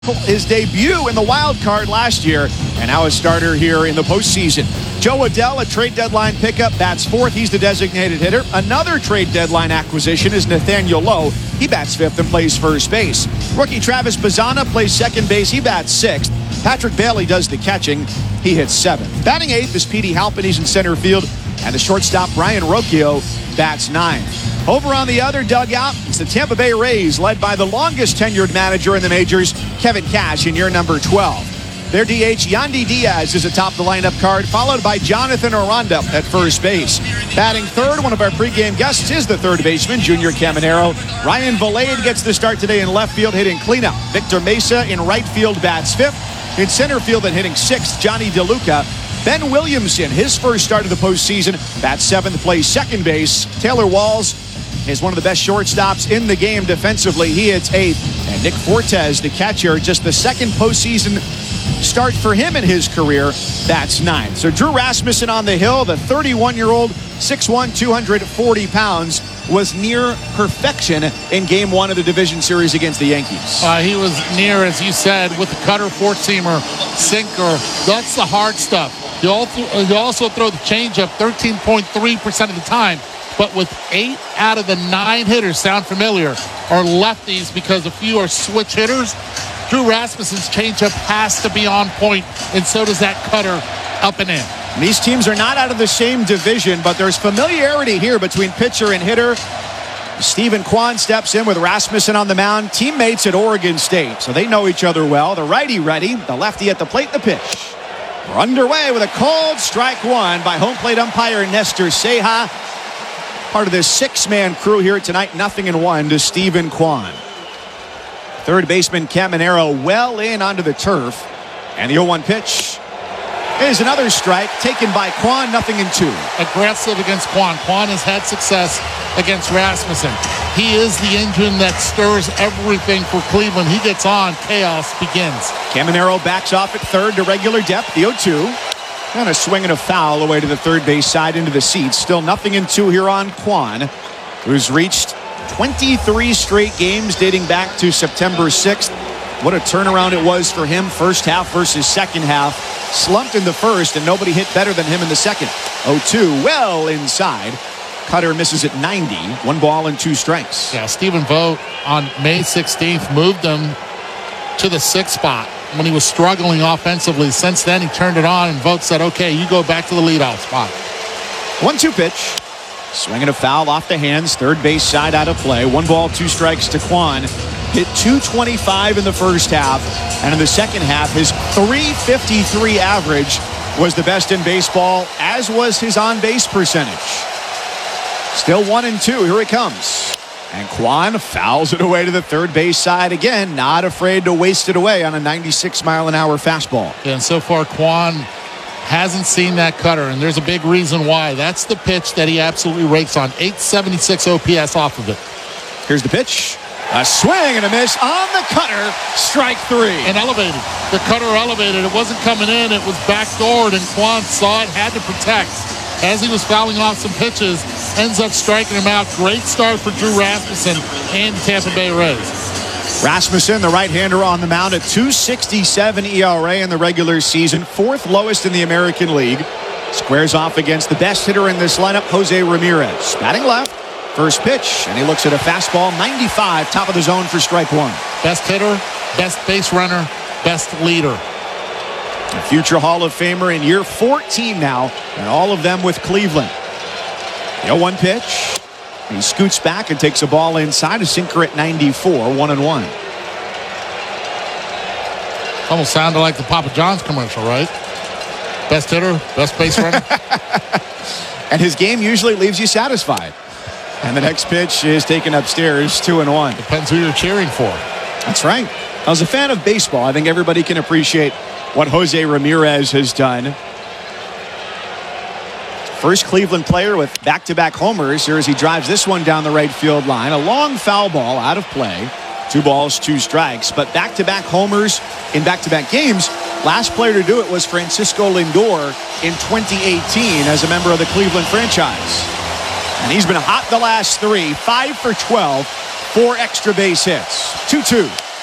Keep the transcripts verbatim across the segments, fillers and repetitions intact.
His debut in the wild card last year, and now a starter here in the postseason. Joe Adell, a trade deadline pickup, bats fourth. He's the designated hitter. Another trade deadline acquisition is Nathaniel Lowe. He bats fifth and plays first base. Rookie Travis Bazzana plays second base. He bats sixth. Patrick Bailey does the catching. He hits seventh. Batting eighth is Petey Halpin. He's in center field. And the shortstop, Brian Rocchio, bats ninth. Over on the other dugout, it's the Tampa Bay Rays, led by the longest tenured manager in the majors, Kevin Cash, in year number twelve. Their D H, Yandy Diaz, is atop the lineup card, followed by Jonathan Aranda at first base. Batting third, one of our pregame guests is the third baseman, Junior Caminero. Ryan Valade gets the start today in left field, hitting cleanup. Victor Mesa in right field bats fifth. In center field and hitting sixth, Johnny DeLuca. Ben Williamson, his first start of the postseason, bats seventh, plays second base. Taylor Walls is one of the best shortstops in the game defensively. He hits eighth. And Nick Fortes, the catcher, just the second postseason start for him in his career, bats ninth. So Drew Rasmussen on the hill, the thirty-one-year-old, six one, two hundred forty pounds, was near perfection in game one of the division series against the Yankees. Uh, he was near, as you said, with the cutter, four-seamer, sinker. That's the hard stuff. You also, you also throw the changeup thirteen point three percent of the time. But with eight out of the nine hitters, sound familiar, are lefties because a few are switch hitters. Drew Rasmussen's changeup has to be on point, and so does that cutter up and in. These teams are not out of the same division, but there's familiarity here between pitcher and hitter. Stephen Kwan steps in with Rasmussen on the mound, teammates at Oregon State, so they know each other well. The righty ready, the lefty at the plate, the pitch. We're underway with a called strike one by home plate umpire Nestor Ceja. Part of this six-man crew here tonight, nothing in one to Stephen Kwan. Third baseman Caminero well in onto the turf. And the oh one pitch is another strike taken by Kwan, nothing in two. Aggressive against Kwan. Kwan has had success against Rasmussen. He is the engine that stirs everything for Cleveland. He gets on, chaos begins. Caminero backs off at third to regular depth, the oh two. And a swing and a foul away to the third base side into the seats. Still nothing in two here on Kwan, who's reached twenty-three straight games dating back to September sixth. What a turnaround it was for him. First half versus second half. Slumped in the first, and nobody hit better than him in the second. oh two, well inside. Cutter misses at ninety. One ball and two strikes. Yeah, Stephen Vogt on May sixteenth moved him to the sixth spot when he was struggling offensively. Since then, he turned it on, and Vogt said, okay, you go back to the leadoff spot. one two pitch. Swinging a foul off the hands. Third base side out of play. One ball, two strikes to Kwan. Hit two twenty-five in the first half. And in the second half, his three fifty-three average was the best in baseball, as was his on-base percentage. Still one and two. Here it comes. And Kwan fouls it away to the third base side again. Not afraid to waste it away on a ninety-six mile an hour fastball. Yeah, and so far, Kwan hasn't seen that cutter, and there's a big reason why. That's the pitch that he absolutely rakes on. eight seventy-six O P S off of it. Here's the pitch. A swing and a miss on the cutter. Strike three. And elevated. The cutter elevated. It wasn't coming in. It was backdoored, and Kwan saw it, had to protect. As he was fouling off some pitches, ends up striking him out. Great start for Drew Rasmussen and Tampa Bay Rays. Rasmussen, the right-hander on the mound, at two sixty-seven E R A in the regular season, fourth lowest in the American League. Squares off against the best hitter in this lineup, Jose Ramirez. Batting left, first pitch, and he looks at a fastball, ninety-five, top of the zone for strike one. Best hitter, best base runner, best leader. A future Hall of Famer in year fourteen now, and all of them with Cleveland. The oh one pitch. He scoots back and takes a ball inside, a sinker at ninety-four, one and one. Almost sounded like the Papa John's commercial, right? Best hitter, best base runner. And his game usually leaves you satisfied. And the next pitch is taken upstairs, two and one. Depends who you're cheering for. That's right. As a fan of baseball, I think everybody can appreciate what Jose Ramirez has done. First Cleveland player with back-to-back homers here as he drives this one down the right field line. A long foul ball out of play. Two balls, two strikes. But back-to-back homers in back-to-back games. Last player to do it was Francisco Lindor in twenty eighteen as a member of the Cleveland franchise. And he's been hot the last three. five for twelve. Four extra base hits. two two.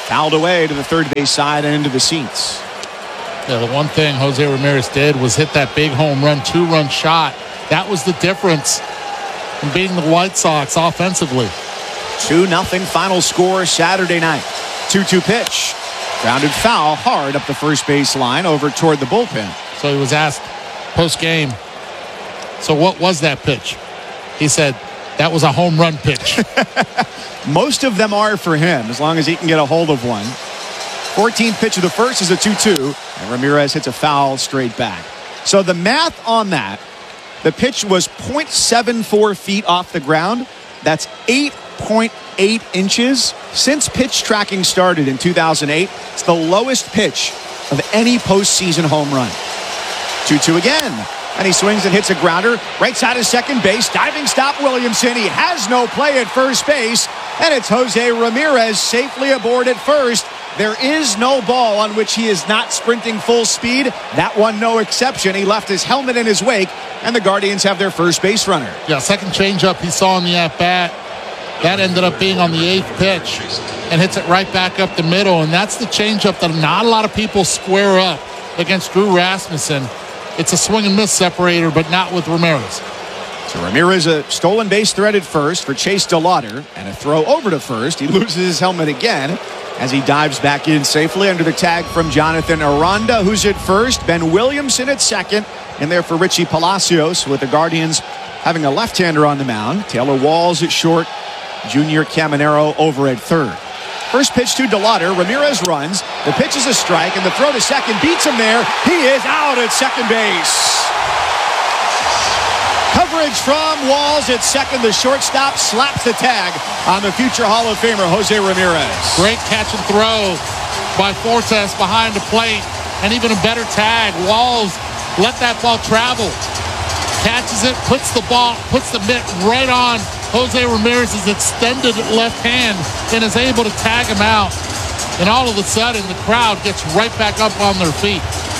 Fouled away to the third base side and into the seats. Yeah, the one thing Jose Ramirez did was hit that big home run, two-run shot. That was the difference in beating the White Sox offensively. two nothing final score Saturday night. two two pitch. Grounded foul hard up the first base line over toward the bullpen. So he was asked post-game, so what was that pitch? He said, that was a home run pitch. Most of them are for him, as long as he can get a hold of one. fourteenth pitch of the first is a two two, and Ramirez hits a foul straight back. So the math on that, the pitch was point seven four feet off the ground. That's eight point eight inches. Since pitch tracking started in two thousand eight, it's the lowest pitch of any postseason home run. two two again. And he swings and hits a grounder. Right side of second base. Diving stop Williamson. He has no play at first base. And it's Jose Ramirez safely aboard at first. There is no ball on which he is not sprinting full speed. That one no exception. He left his helmet in his wake. And the Guardians have their first base runner. Yeah, second changeup he saw in the at-bat. That ended up being on the eighth pitch. And hits it right back up the middle. And that's the changeup that not a lot of people square up against Drew Rasmussen. It's a swing and miss separator, but not with Ramirez. So Ramirez, a stolen base threat at first for Chase DeLauder, and a throw over to first. He loses his helmet again as he dives back in safely under the tag from Jonathan Aranda, who's at first. Ben Williamson at second, and there for Richie Palacios, with the Guardians having a left-hander on the mound. Taylor Walls at short, Junior Caminero over at third. First pitch to DeLauder. Ramirez runs. The pitch is a strike, and the throw to second beats him there. He is out at second base. Coverage from Walls at second. The shortstop slaps the tag on the future Hall of Famer Jose Ramirez. Great catch and throw by Fortes behind the plate, and even a better tag. Walls let that ball travel. Catches it, puts the ball, puts the mitt right on Jose Ramirez's extended left hand, and is able to tag him out. And all of a sudden, the crowd gets right back up on their feet.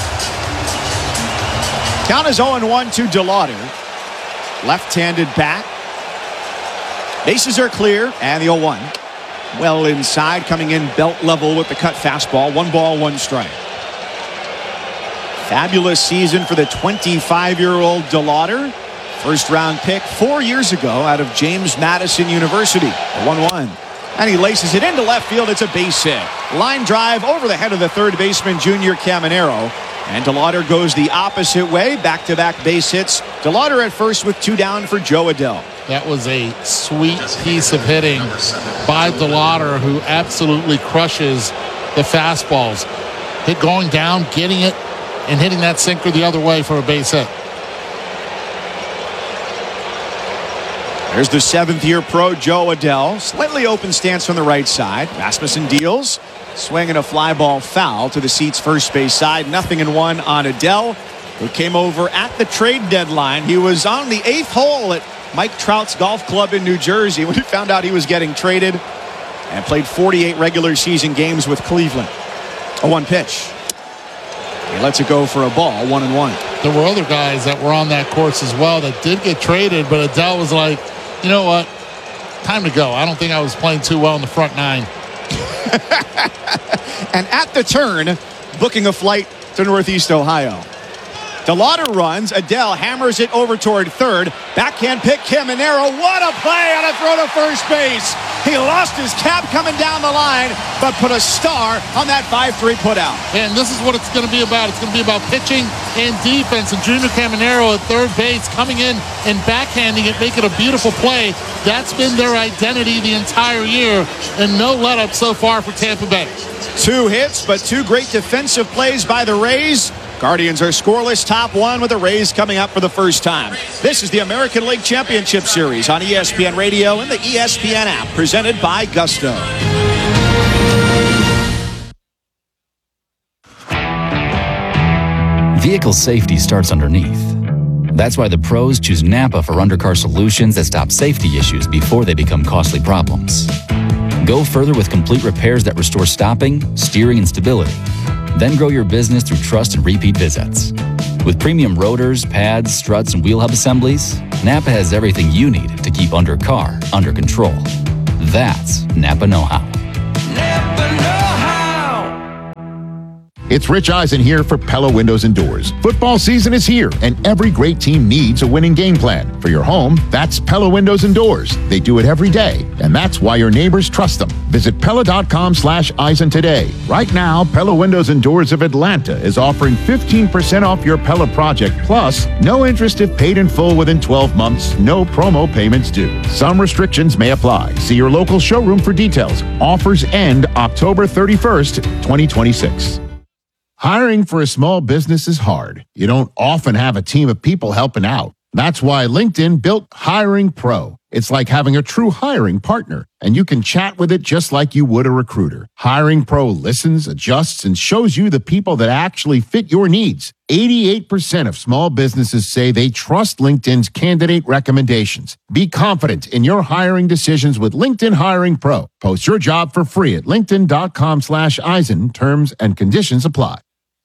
Count is oh one to DeLauder. Left-handed bat. Bases are clear, and the oh one. Well inside, coming in belt level with the cut fastball. One ball, one strike. Fabulous season for the twenty-five-year-old DeLauder. First-round pick four years ago out of James Madison University. one one. And he laces it into left field. It's a base hit. Line drive over the head of the third baseman, Junior Caminero. And DeLauder goes the opposite way. Back-to-back base hits. DeLauder at first with two down for Joe Adell. That was a sweet piece of hitting by DeLauder, who absolutely crushes the fastballs. Hit going down, getting it, and hitting that sinker the other way for a base hit. There's the seventh-year pro, Joe Adell. Slightly open stance from the right side. Rasmussen deals. Swinging a fly ball foul to the seats first base side. Nothing in one on Adell, who came over at the trade deadline. He was on the eighth hole at Mike Trout's golf club in New Jersey when he found out he was getting traded, and played forty-eight regular season games with Cleveland. A one pitch. He lets it go for a ball, one and one. There were other guys that were on that course as well that did get traded, but Adell was like, you know what? Time to go. I don't think I was playing too well in the front nine. And at the turn, booking a flight to Northeast Ohio. DeLauder runs. Adell hammers it over toward third. Backhand pick, Caminero. What a play on a throw to first base. He lost his cap coming down the line, but put a star on that five three putout. And this is what it's going to be about. It's going to be about pitching and defense. And Junior Caminero at third base coming in and backhanding it, making a beautiful play. That's been their identity the entire year, and no let-up so far for Tampa Bay. Two hits, but two great defensive plays by the Rays. Guardians are scoreless, top one, with the Rays coming up for the first time. This is the American League Championship Series on E S P N Radio and the E S P N app, presented by Gusto. Vehicle safety starts underneath. That's why the pros choose Napa for undercar solutions that stop safety issues before they become costly problems. Go further with complete repairs that restore stopping, steering, and stability. Then grow your business through trust and repeat visits. With premium rotors, pads, struts, and wheel hub assemblies, Napa has everything you need to keep undercar under control. That's Napa know-how. Napa know-how. It's Rich Eisen here for Pella Windows and Doors. Football season is here, and every great team needs a winning game plan. For your home, that's Pella Windows and Doors. They do it every day, and that's why your neighbors trust them. Visit Pella.com slash Eisen today. Right now, Pella Windows and Doors of Atlanta is offering fifteen percent off your Pella project, plus no interest if paid in full within twelve months, no promo payments due. Some restrictions may apply. See your local showroom for details. Offers end October thirty-first, twenty twenty-six. Hiring for a small business is hard. You don't often have a team of people helping out. That's why LinkedIn built Hiring Pro. It's like having a true hiring partner, and you can chat with it just like you would a recruiter. Hiring Pro listens, adjusts, and shows you the people that actually fit your needs. eighty-eight percent of small businesses say they trust LinkedIn's candidate recommendations. Be confident in your hiring decisions with LinkedIn Hiring Pro. Post your job for free at linkedin.com slash Eisen. Terms and conditions apply.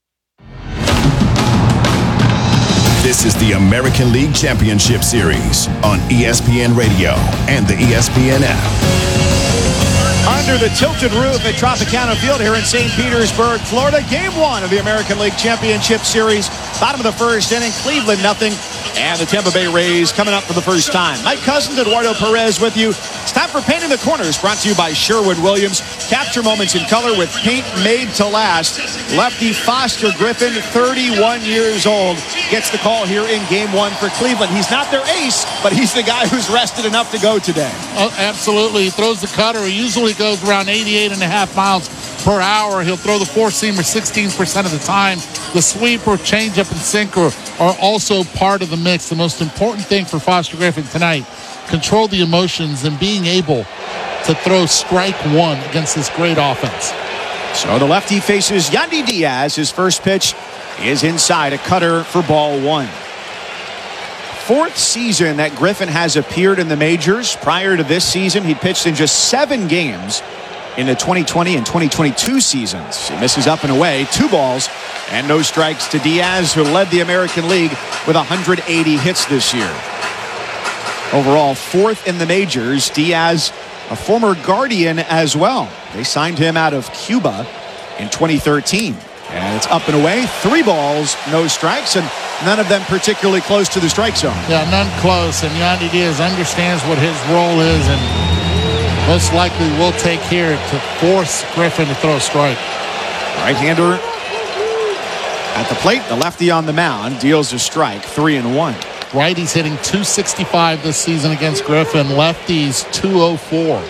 This is the American League Championship Series on E S P N Radio and the E S P N app. Under the tilted roof at Tropicana Field here in Saint Petersburg, Florida. Game one of the American League Championship Series. Bottom of the first inning, Cleveland nothing. And the Tampa Bay Rays coming up for the first time. Mike Cousins, Eduardo Perez with you. It's time for Painting the Corners, brought to you by Sherwin-Williams. Capture moments in color with paint made to last. Lefty Foster Griffin, thirty-one years old, gets the call here in game one for Cleveland. He's not their ace, but he's the guy who's rested enough to go today. Oh, absolutely. He throws the cutter. He usually goes around eighty-eight and a half miles per hour. He'll throw the four-seamer sixteen percent of the time. The sweeper, changeup, and sinker are also part of the mix. The most important thing for Foster Griffin tonight, control the emotions and being able to throw strike one against this great offense. So the lefty faces Yandy Diaz. His first pitch is inside, a cutter for ball one. Fourth season that Griffin has appeared in the majors. Prior to this season, he'd pitched in just seven games in the twenty twenty and twenty twenty-two seasons. He misses up and away, two balls and no strikes to Diaz, who led the American League with one hundred eighty hits this year. Overall, fourth in the majors. Diaz, a former Guardian as well. They signed him out of Cuba in twenty thirteen. And it's up and away, three balls, no strikes, and none of them particularly close to the strike zone. Yeah, none close, and Yandy Diaz understands what his role is, and most likely will take here to force Griffin to throw a strike. Right-hander at the plate, the lefty on the mound, deals a strike, three and one. Righty's hitting two sixty-five this season against Griffin. Lefty's two oh four.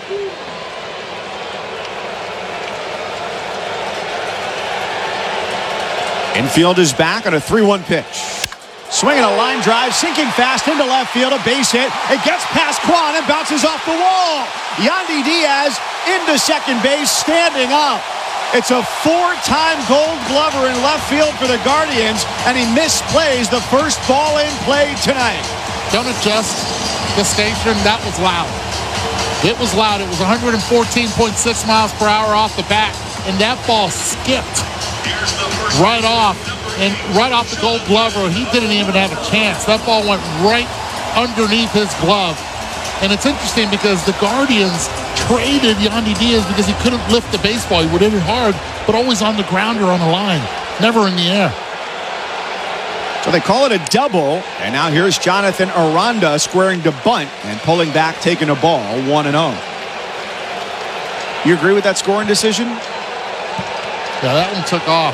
Infield is back on a three one pitch. Swinging a line drive, sinking fast into left field, a base hit. It gets past Kwan and bounces off the wall. Yandy Diaz into second base, standing up. It's a four-time Gold Glover in left field for the Guardians, and he misplays the first ball in play tonight. Don't adjust the station. That was loud. It was loud. It was one fourteen point six miles per hour off the bat, and that ball skipped right off, and right off the Gold Glover. He didn't even have a chance. That ball went right underneath his glove. And it's interesting because the Guardians traded Yandy Diaz because he couldn't lift the baseball. He would hit it hard, but always on the ground or on the line, never in the air. So they call it a double, and now here's Jonathan Aranda squaring to bunt and pulling back, taking a ball, one and oh. You agree with that scoring decision? Yeah, that one took off.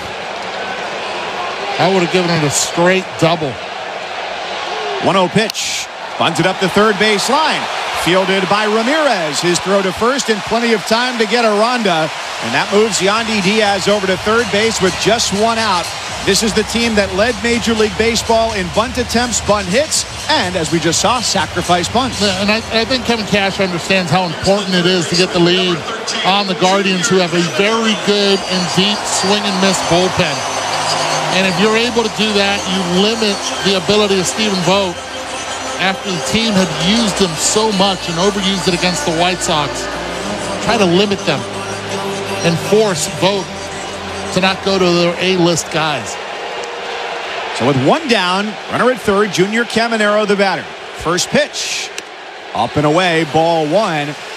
I would have given it a straight double. one oh pitch. Bunted up the third base line. Fielded by Ramirez. His throw to first and plenty of time to get Aranda. And that moves Yandy Diaz over to third base with just one out. This is the team that led Major League Baseball in bunt attempts, bunt hits, and as we just saw, sacrifice bunts. Yeah, and I, I think Kevin Cash understands how important it is to get the lead on the Guardians, who have a very good and deep swing and miss bullpen. And if you're able to do that, you limit the ability of Stephen Vogt, after the team had used him so much and overused it against the White Sox. Try to limit them and force Vogt to not go to their A-list guys. So with one down, runner at third, Junior Caminero the batter. First pitch, up and away, ball one.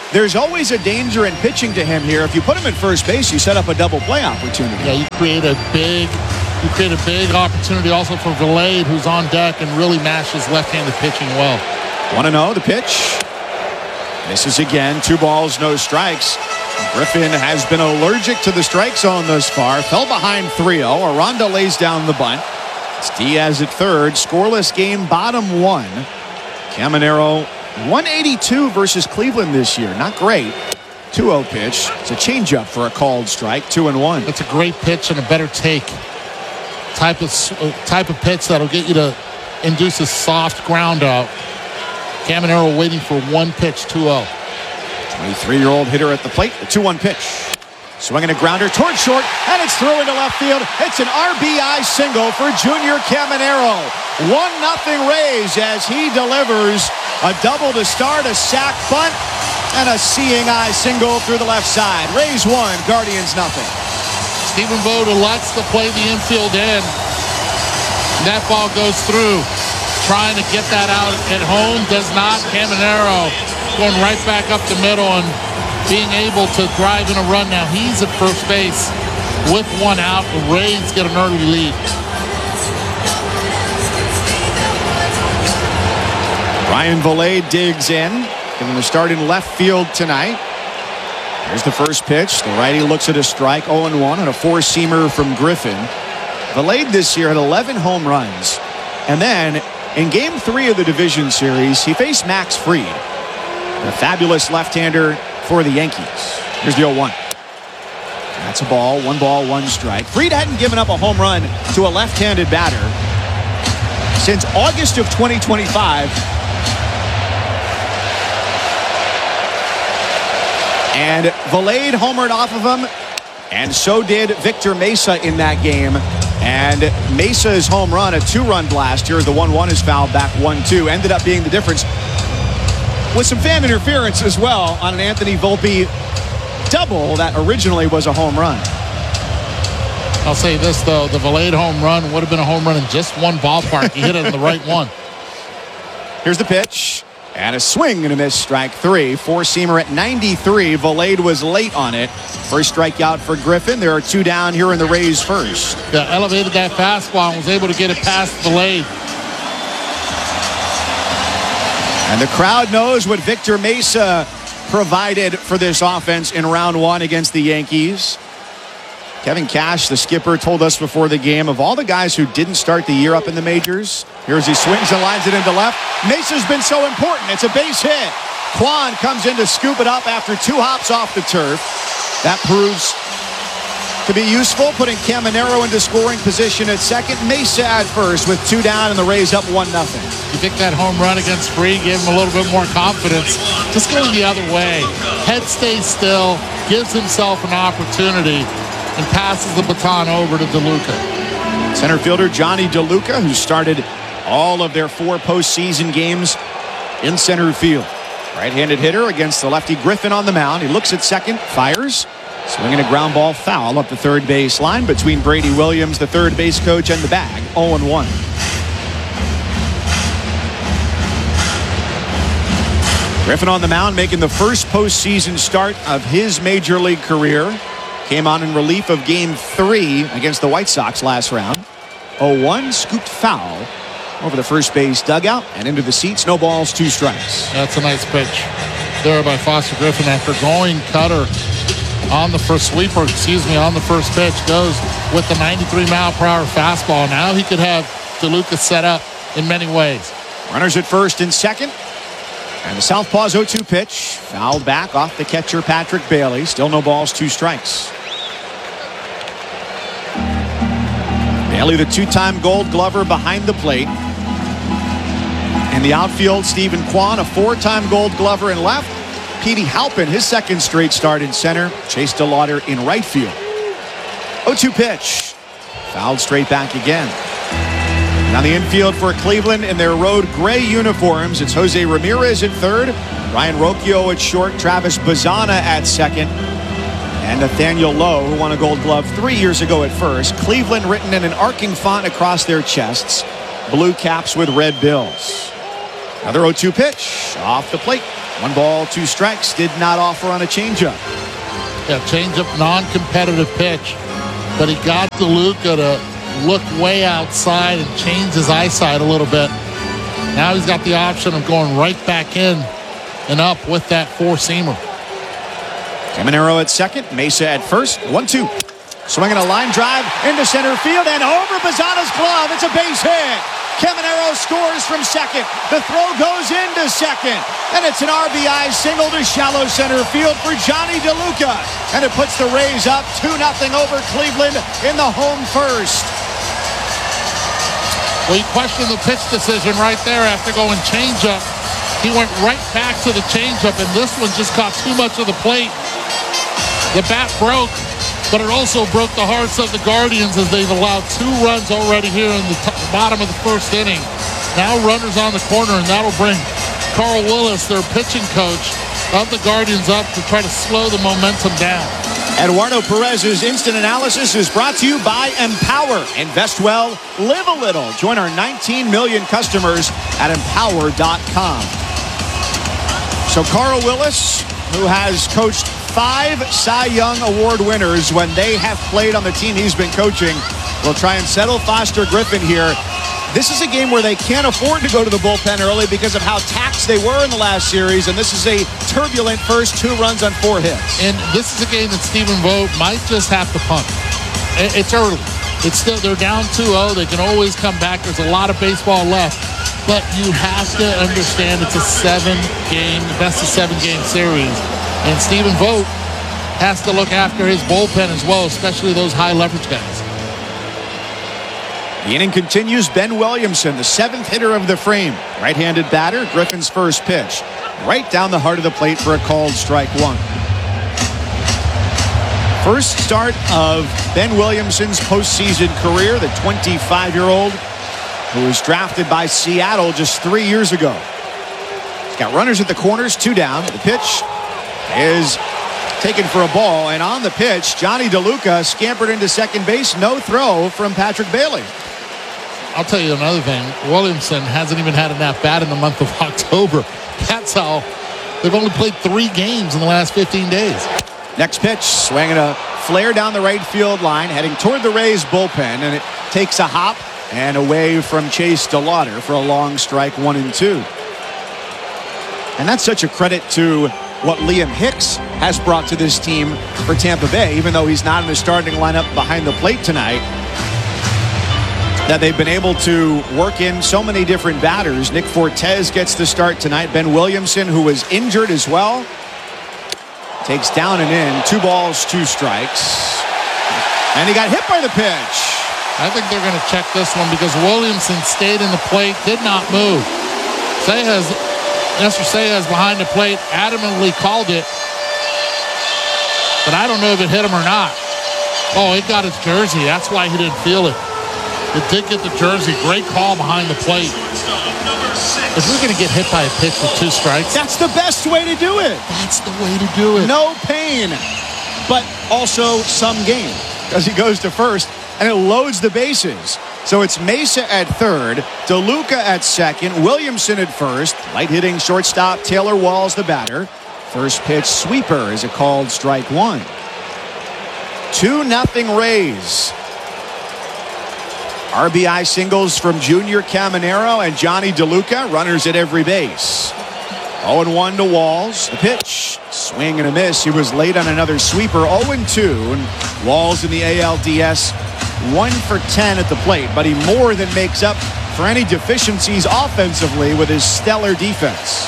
there's always a danger in pitching to him here. If you put him at first base, you set up a double play opportunity. Yeah, you create a big, you create a big opportunity also for Valade, who's on deck and really matches left-handed pitching well. one and oh, the pitch. Misses again. Two balls, no strikes. Griffin has been allergic to the strike zone thus far. Fell behind three oh. Aranda lays down the bunt. It's Diaz at third. Scoreless game, bottom one. Caminero, one eighty-two versus Cleveland this year. Not great. two oh pitch. It's a changeup for a called strike. Two and one. It's a great pitch and a better take. Type of uh, type of pitch that'll get you to induce a soft ground out. Caminero waiting for one pitch. two oh. twenty-three-year-old hitter at the plate. The two one pitch. Swinging a grounder toward short, and it's through into left field. It's an R B I single for Junior Caminero. one nothing Rays as he delivers a double to start, a sac bunt, and a seeing eye single through the left side. Rays one, Guardians nothing. Stephen Vogt elects to play the infield in. That ball goes through. Trying to get that out at home, does not. Caminero going right back up the middle and being able to drive in a run. Now he's at first base with one out. The Rays get an early lead. Ryan Valade digs in, giving the start in left field tonight. Here's the first pitch. The righty looks at a strike, oh and one, and a four-seamer from Griffin. Valade this year had eleven home runs. And then in game three of the division series, he faced Max Fried, the fabulous left-hander for the Yankees. Here's the oh one. That's a ball. One ball, one strike. Fried hadn't given up a home run to a left-handed batter since August of twenty twenty-five. And Valade homered off of him, and so did Victor Mesa in that game. And Mesa's home run, a two-run blast here. The one one is fouled back one two. Ended up being the difference with some fan interference as well on an Anthony Volpe double that originally was a home run. I'll say this, though. The Valade home run would have been a home run in just one ballpark. He hit it in the right one. Here's the pitch. And a swing and a miss, strike three. Four-seamer at ninety-three. Valade was late on it. First strikeout for Griffin. There are two down here in the Rays first. Yeah, elevated that fastball and was able to get it past Valade. And the crowd knows what Victor Mesa provided for this offense in round one against the Yankees. Kevin Cash, the skipper, told us before the game of all the guys who didn't start the year up in the majors. Here's he swings and lines it into left. Mesa's been so important. It's a base hit. Kwan comes in to scoop it up after two hops off the turf. That proves to be useful, putting Caminero into scoring position at second. Mesa at first with two down and the Rays up one nothing. You think that home run against Fried gave him a little bit more confidence. Just going the other way. Head stays still, gives himself an opportunity, and passes the baton over to DeLuca. Center fielder Johnny DeLuca, who started all of their four postseason games in center field. Right-handed hitter against the lefty Griffin on the mound. He looks at second, fires, swinging a ground ball foul up the third base line between Brady Williams, the third base coach, and the bag. oh and one. Griffin on the mound, making the first postseason start of his major league career. Came on in relief of game three against the White Sox last round. oh one, scooped foul over the first base dugout and into the seats. No balls, two strikes. That's a nice pitch there by Foster Griffin after going cutter on the first sweeper, excuse me, on the first pitch. Goes with the ninety-three mile per hour fastball. Now he could have DeLuca set up in many ways. Runners at first and second. And the southpaw's oh two pitch. Fouled back off the catcher Patrick Bailey. Still no balls, two strikes. Bailey, the two-time Gold Glover behind the plate. In the outfield, Stephen Kwan, a four-time Gold Glover in left. Petey Halpin, his second straight start in center. Chase DeLauder in right field. oh two pitch. Fouled straight back again. On the infield for Cleveland in their road gray uniforms, it's Jose Ramirez at third. Ryan Rocchio at short. Travis Bazzana at second. And Nathaniel Lowe, who won a Gold Glove three years ago at first. Cleveland written in an arcing font across their chests. Blue caps with red bills. Another oh two pitch off the plate. One ball, two strikes, did not offer on a changeup. Yeah, changeup, non-competitive pitch. But he got DeLuca to look way outside and change his eyesight a little bit. Now he's got the option of going right back in and up with that four-seamer. Caminero at second, Mesa at first. one two. Swinging a line drive into center field and over Bazzano's glove. It's a base hit. Caminero scores from second. The throw goes into second. And it's an R B I single to shallow center field for Johnny DeLuca. And it puts the Rays up two nothing over Cleveland in the home first. Well, you questioned the pitch decision right there after going changeup. He went right back to the changeup, and this one just caught too much of the plate. The bat broke, but it also broke the hearts of the Guardians as they've allowed two runs already here in the t- bottom of the first inning. Now runners on the corner, and that'll bring Carl Willis, their pitching coach, of the Guardians up to try to slow the momentum down. Eduardo Perez's instant analysis is brought to you by Empower. Invest well, live a little. Join our nineteen million customers at empower dot com. So Carl Willis, who has coached five Cy Young Award winners when they have played on the team he's been coaching, will try and settle Foster Griffin here. This is a game where they can't afford to go to the bullpen early because of how taxed they were in the last series, and this is a turbulent first two runs on four hits. And this is a game that Stephen Vogt might just have to punt. It's early. It's still, they're down two oh. They can always come back. There's a lot of baseball left. But you have to understand it's a seven-game, best of seven-game series. And Stephen Vogt has to look after his bullpen as well, especially those high-leverage guys. The inning continues. Ben Williamson, the seventh hitter of the frame. Right-handed batter, Griffin's first pitch. Right down the heart of the plate for a called strike one. First start of Ben Williamson's postseason career, the twenty-five-year-old who was drafted by Seattle just three years ago. He's got runners at the corners, two down. The pitch is taken for a ball, and on the pitch, Johnny DeLuca scampered into second base. No throw from Patrick Bailey. I'll tell you another thing. Williamson hasn't even had an at-bat in the month of October. That's how they've only played three games in the last fifteen days. Next pitch, swinging a flare down the right field line, heading toward the Rays bullpen, and it takes a hop and away from Chase DeLauder for a long strike, one and two. And that's such a credit to what Liam Hicks has brought to this team for Tampa Bay, even though he's not in the starting lineup behind the plate tonight, that they've been able to work in so many different batters. Nick Fortes gets the start tonight. Ben Williamson, who was injured as well, takes down and in. Two balls, two strikes. And he got hit by the pitch. I think they're going to check this one because Williamson stayed in the plate, did not move. Seijas, Nestor Seijas behind the plate, adamantly called it. But I don't know if it hit him or not. Oh, it got his jersey. That's why he didn't feel it. It did get the jersey. Great call behind the plate. If we're going to get hit by a pitch with two strikes, that's the best way to do it. That's the way to do it. No pain, but also some gain because he goes to first and it loads the bases. So it's Mesa at third, DeLuca at second, Williamson at first, light-hitting shortstop Taylor Walls the batter. First pitch sweeper is a called strike one. two nothing Rays. R B I singles from Junior Caminero and Johnny DeLuca, runners at every base. oh and one to Walls. The pitch, swing and a miss. He was late on another sweeper, oh and two. And Walls in the A L D S, one for ten at the plate, but he more than makes up for any deficiencies offensively with his stellar defense.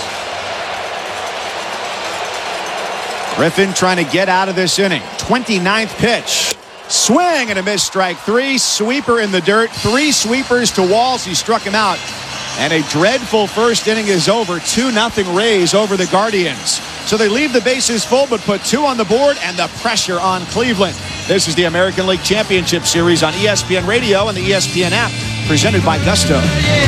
Griffin trying to get out of this inning. twenty-ninth pitch. Swing and a miss, strike three. Sweeper in the dirt. Three sweepers to Walls. He struck him out. And a dreadful first inning is over. two nothing Rays over the Guardians. So they leave the bases full but put two on the board and the pressure on Cleveland. This is the American League Championship Series on E S P N Radio and the E S P N app, presented by Gusto.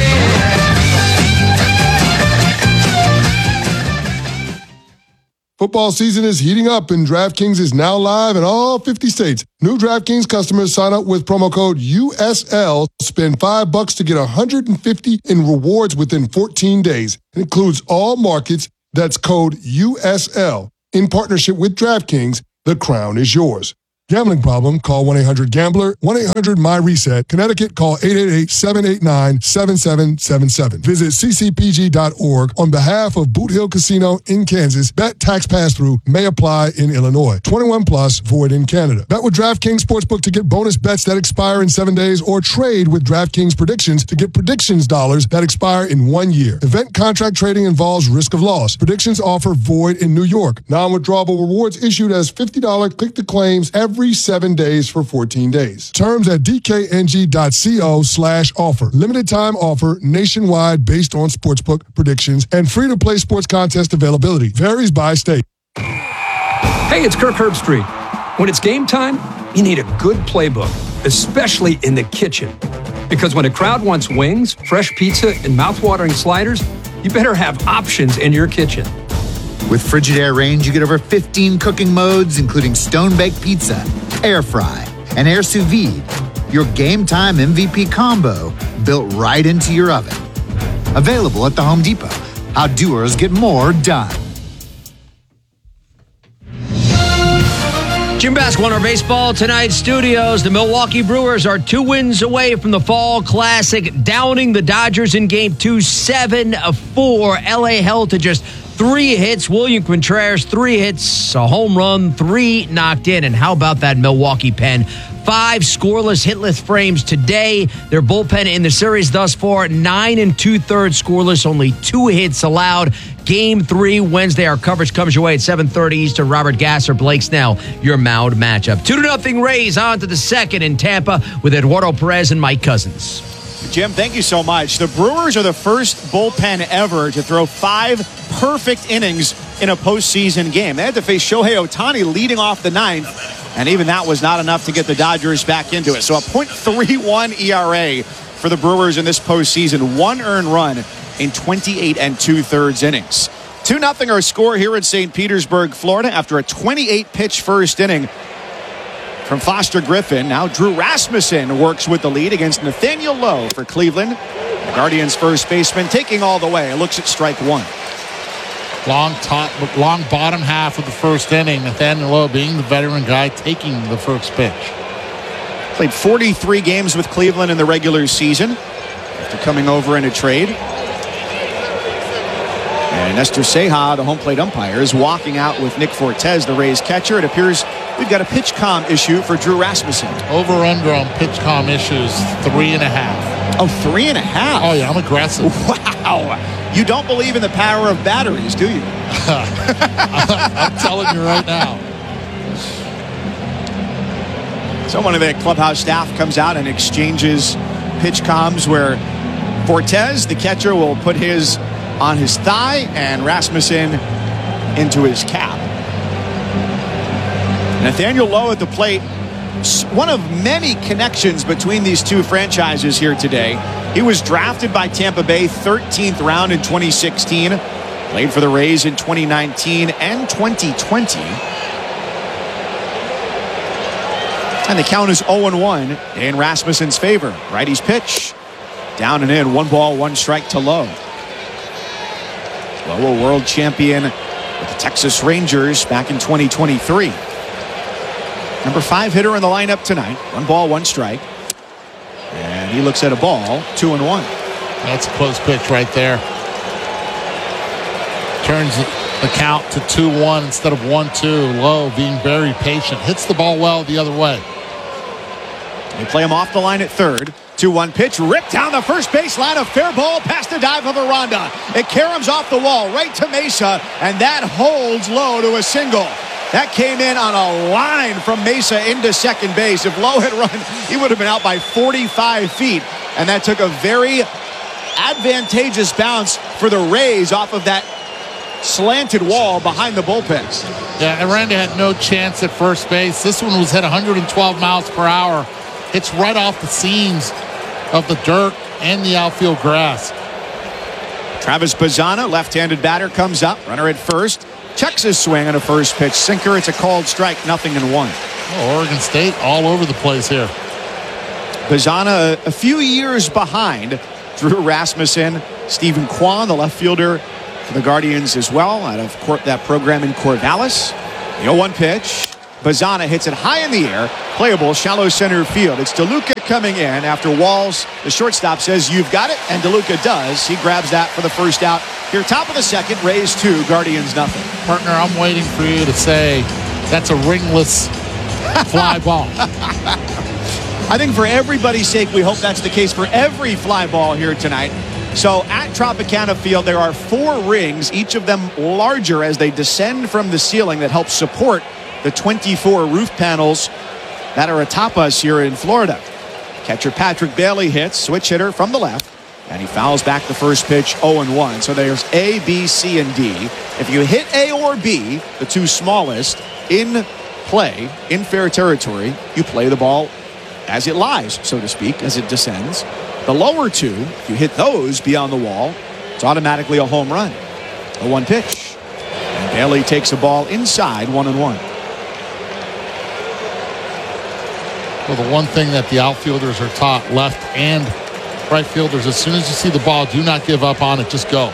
Football season is heating up and DraftKings is now live in all fifty states. New DraftKings customers sign up with promo code U S L. Spend five bucks to get one hundred fifty in rewards within fourteen days. It includes all markets, That's code U S L. In partnership with DraftKings, the crown is yours. Gambling problem? Call one eight hundred gambler, one eight hundred my reset. Connecticut, call eight eight eight, seven eight nine, seven seven seven seven. Visit c c p g dot org on behalf of Boot Hill Casino in Kansas. Bet tax pass-through may apply in Illinois. twenty-one plus, void in Canada. Bet with DraftKings Sportsbook to get bonus bets that expire in seven days or trade with DraftKings Predictions to get predictions dollars that expire in one year. Event contract trading involves risk of loss. Predictions offer void in New York. Non-withdrawable rewards issued as fifty dollars click-to-claims every Every seven days for fourteen days. Terms at dkng.co slash offer. Limited time offer nationwide based on sportsbook predictions and free to play sports contest availability. Varies by state. Hey, it's Kirk Herbstreit. When it's game time, you need a good playbook, especially in the kitchen. Because when a crowd wants wings, fresh pizza, and mouthwatering sliders, you better have options in your kitchen. With Frigidaire Range, you get over fifteen cooking modes, including stone-baked pizza, air fry, and air sous vide. Your game time M V P combo built right into your oven. Available at the Home Depot. How doers get more done. Jim Basketball in our baseball tonight studios. The Milwaukee Brewers are two wins away from the Fall Classic, downing the Dodgers in Game two, seven four. L A held to just three hits. William Contreras, three hits, a home run, three knocked in. And how about that Milwaukee pen? Five scoreless, hitless frames today. Their bullpen in the series thus far, nine and two-thirds scoreless, only two hits allowed. Game three, Wednesday. Our coverage comes your way at seven thirty Eastern. Robert Gasser, Blake Snell, your Mound matchup. two to nothing Rays on to the second in Tampa with Eduardo Perez and Mike Cousins. Jim, thank you so much. The Brewers are the first bullpen ever to throw five perfect innings in a postseason game. They had to face Shohei Ohtani leading off the ninth, and even that was not enough to get the Dodgers back into it. So a point three one E R A for the Brewers in this postseason. One earned run in twenty-eight and two-thirds innings. two nothing our score here in Saint Petersburg, Florida, after a twenty-eight pitch first inning from Foster Griffin. Now Drew Rasmussen works with the lead against Nathaniel Lowe for Cleveland. The Guardians first baseman taking all the way. Looks at strike one. Long top, long bottom half of the first inning. Nathaniel Lowe being the veteran guy taking the first pitch. Played forty-three games with Cleveland in the regular season after coming over in a trade. And Nestor Ceja, the home plate umpire, is walking out with Nick Fortes, the Rays catcher. It appears we've got a pitch comm issue for Drew Rasmussen. Over under on pitch comm issues, three and a half. Oh, three and a half? Oh, yeah, I'm aggressive. Wow. You don't believe in the power of batteries, do you? I'm telling you right now. So one of the clubhouse staff comes out and exchanges pitch comms where Fortes, the catcher, will put his on his thigh and Rasmussen into his cap. Nathaniel Lowe at the plate. One of many connections between these two franchises here today. He was drafted by Tampa Bay, thirteenth round in twenty sixteen. Played for the Rays in twenty nineteen and twenty twenty. And the count is oh and one in Rasmussen's favor. Righty's pitch. Down and in. One ball, one strike to Lowe. Lowe, a world champion with the Texas Rangers back in twenty twenty-three. Number five hitter in the lineup tonight. One ball, one strike. And he looks at a ball, two and one. That's a close pitch right there. Turns the count to two one instead of one two. Lowe being very patient. Hits the ball well the other way. They play him off the line at third. two one pitch, ripped down the first baseline. A fair ball past the dive of Aranda. It caroms off the wall right to Mesa, and that holds Lowe to a single. That came in on a line from Mesa into second base. If Lowe had run, he would have been out by forty-five feet. And that took a very advantageous bounce for the Rays off of that slanted wall behind the bullpen. Yeah, Aranda had no chance at first base. This one was hit one hundred twelve miles per hour. It's right off the seams of the dirt and the outfield grass. Travis Bazzana, left-handed batter, comes up. Runner at first. Checks his swing on a first pitch sinker. It's a called strike, nothing in one. Oh, Oregon State all over the place here. Bazzana a, a few years behind Drew Rasmussen. Stephen Kwan, the left fielder for the Guardians as well, out of court, that program in Corvallis. The oh one pitch. Bazana hits it high in the air. Playable, shallow center field. It's DeLuca coming in after Walls, the shortstop, says, "You've got it," and DeLuca does. He grabs that for the first out. Here, top of the second, Rays two, Guardians nothing. Partner, I'm waiting for you to say that's a ringless fly ball. I think for everybody's sake, we hope that's the case for every fly ball here tonight. So at Tropicana Field, there are four rings, each of them larger as they descend from the ceiling that help support the twenty-four roof panels that are atop us here in Florida. Catcher Patrick Bailey hits, switch hitter from the left, and he fouls back the first pitch, oh and one. So there's A, B, C, and D. If you hit A or B, the two smallest, in play, in fair territory, you play the ball as it lies, so to speak, as it descends. The lower two, if you hit those beyond the wall, it's automatically a home run. A one pitch. And Bailey takes a ball inside, one and one. Well, the one thing that the outfielders are taught, left and right fielders, as soon as you see the ball, do not give up on it. Just go.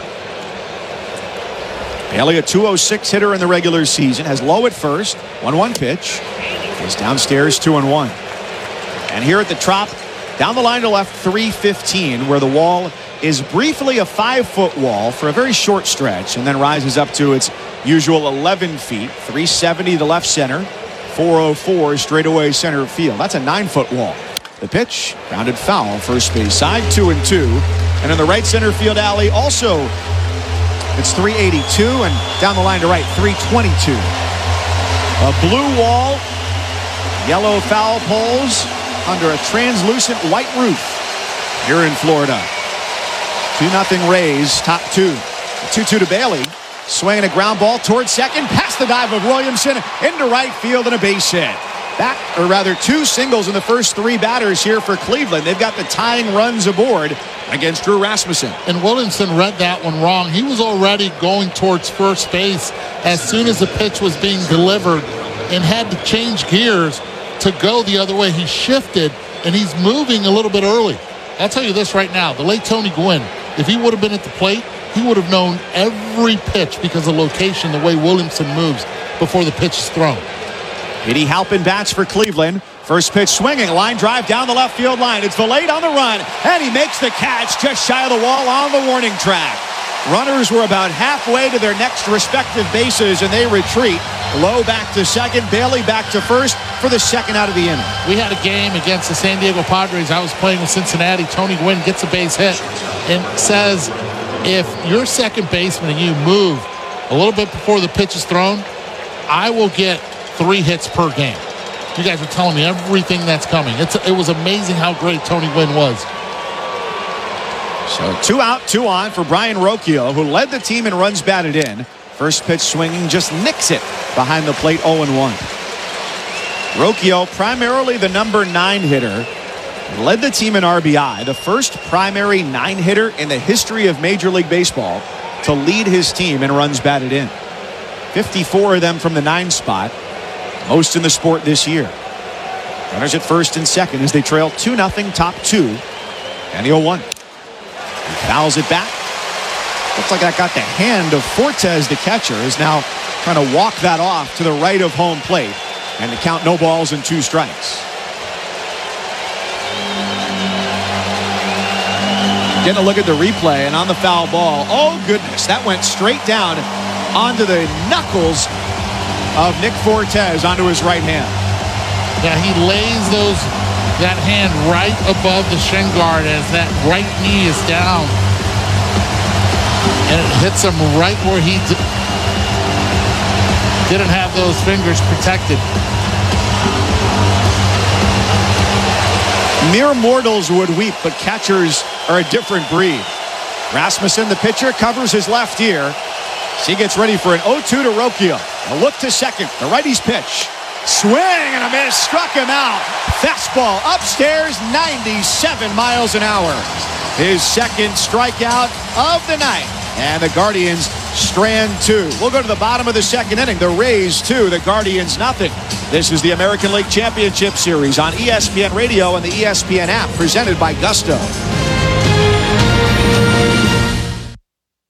Bailey, a two oh six hitter in the regular season, has low at first. one one pitch. Is downstairs, two and one. And here at the Trop, down the line to left, three fifteen, where the wall is briefly a five-foot wall for a very short stretch and then rises up to its usual eleven feet. three seventy to left center. four oh four straightaway center field. That's a nine-foot wall. The pitch, grounded foul, first base side, two and two. And in the right center field alley, also, it's three eighty-two, and down the line to right, three twenty-two. A blue wall, yellow foul poles under a translucent white roof here in Florida. two nothing Rays, top two. two two to Bailey. Swinging a ground ball towards second, past the dive of Williamson, into right field and a base hit. That, or rather two singles in the first three batters here for Cleveland. They've got the tying runs aboard against Drew Rasmussen. And Williamson read that one wrong. He was already going towards first base as soon as the pitch was being delivered and had to change gears to go the other way. He shifted, and he's moving a little bit early. I'll tell you this right now. The late Tony Gwynn, if he would have been at the plate, he would have known every pitch because of location, the way Williamson moves before the pitch is thrown. Eddie Halpin bats for Cleveland. First pitch swinging, line drive down the left field line. It's Valade on the run, and he makes the catch just shy of the wall on the warning track. Runners were about halfway to their next respective bases, and they retreat. Lowe back to second, Bailey back to first for the second out of the inning. We had a game against the San Diego Padres. I was playing with Cincinnati. Tony Gwynn gets a base hit and says, if you're second baseman and you move a little bit before the pitch is thrown, I will get three hits per game. You guys are telling me everything that's coming. It's, it was amazing how great Tony Gwynn was. So two out, two on for Brian Rocchio, who led the team in runs batted in. First pitch swinging, just nicks it behind the plate, oh and one. Rocchio, primarily the number nine hitter, led the team in R B I, the first primary nine hitter in the history of Major League Baseball to lead his team in runs batted in. fifty-four of them from the nine spot, most in the sport this year. Runners at first and second as they trail two nothing, top two, and the oh one. He fouls it back. Looks like that got the hand of Fortes, the catcher, is now trying to walk that off to the right of home plate, and to count no balls and two strikes. Getting a look at the replay, and on the foul ball, oh goodness, that went straight down onto the knuckles of Nick Fortes onto his right hand. Yeah, he lays those that hand right above the shin guard as that right knee is down, and it hits him right where he d- didn't have those fingers protected. Mere mortals would weep, but catchers are a different breed. Rasmussen, the pitcher, covers his left ear. He gets ready for an oh two to Rocchio. A look to second. The righty's pitch. Swing and a miss. Struck him out. Fastball upstairs, ninety-seven miles an hour. His second strikeout of the night. And the Guardians strand two. We'll go to the bottom of the second inning. The Rays two, the Guardians nothing. This is the American League Championship Series on E S P N Radio and the E S P N app, presented by Gusto.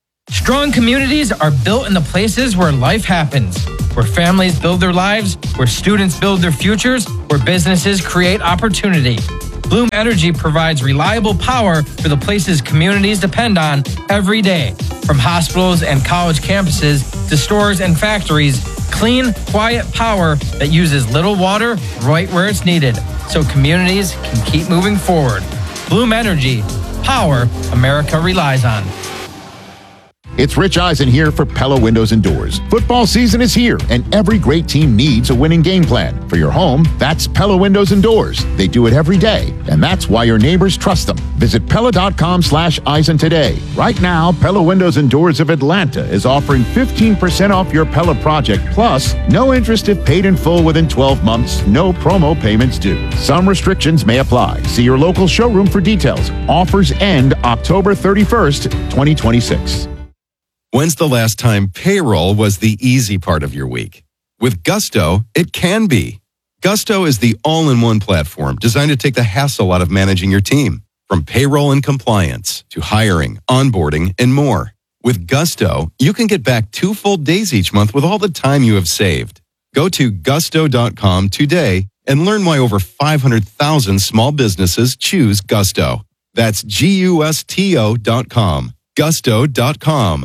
Strong communities are built in the places where life happens, where families build their lives, where students build their futures, where businesses create opportunity. Bloom Energy provides reliable power for the places communities depend on every day. From hospitals and college campuses to stores and factories, clean, quiet power that uses little water right where it's needed, so communities can keep moving forward. Bloom Energy, power America relies on. It's Rich Eisen here for Pella Windows and Doors. Football season is here, and every great team needs a winning game plan. For your home, that's Pella Windows and Doors. They do it every day, and that's why your neighbors trust them. Visit Pella.com slash Eisen today. Right now, Pella Windows and Doors of Atlanta is offering fifteen percent off your Pella project, plus no interest if paid in full within twelve months, no promo payments due. Some restrictions may apply. See your local showroom for details. Offers end October thirty-first, twenty twenty-six. When's the last time payroll was the easy part of your week? With Gusto, it can be. Gusto is the all-in-one platform designed to take the hassle out of managing your team, from payroll and compliance to hiring, onboarding, and more. With Gusto, you can get back two full days each month with all the time you have saved. Go to gusto dot com today and learn why over five hundred thousand small businesses choose Gusto. That's G U S T O dot com. gusto dot com.